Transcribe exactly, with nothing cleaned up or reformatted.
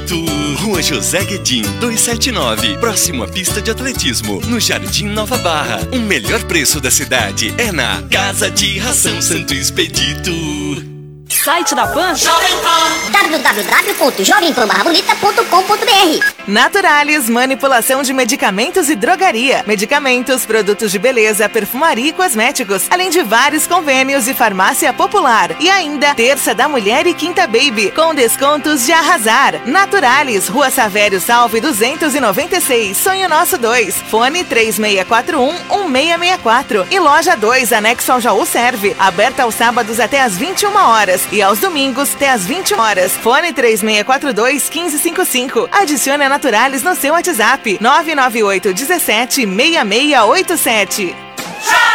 Expedito. Rua José Guedin, duzentos e setenta e nove, próximo à pista de atletismo, no Jardim Nova Barra. O melhor preço da cidade é na Casa de Ração Santo Expedito. Site da Pan? w w w ponto jovem pan barra bonita ponto com ponto b r. Naturalis, manipulação de medicamentos e drogaria. Medicamentos, produtos de beleza, perfumaria e cosméticos. Além de vários convênios e farmácia popular. E ainda, Terça da Mulher e Quinta Baby, com descontos de arrasar. Naturalis, Rua Savério Salve duzentos e noventa e seis, Sonho Nosso dois. Fone três seis quatro um, um seis seis quatro. E Loja dois, anexo ao Jaú Serve. Aberta aos sábados até às vinte e uma horas. E aos domingos até às vinte horas. Fone três seis quatro dois, um cinco cinco cinco. Adicione a Naturalis no seu WhatsApp nove nove oito um sete, seis seis oito sete.